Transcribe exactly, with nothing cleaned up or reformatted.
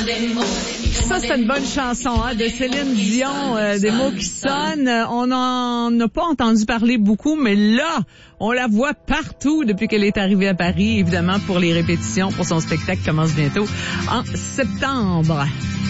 Ça, c'est une bonne chanson hein, de Céline Dion, euh, des mots qui sonnent. On n'en a pas entendu parler beaucoup, mais là, on la voit partout depuis qu'elle est arrivée à Paris, évidemment, pour les répétitions, pour son spectacle qui commence bientôt en septembre.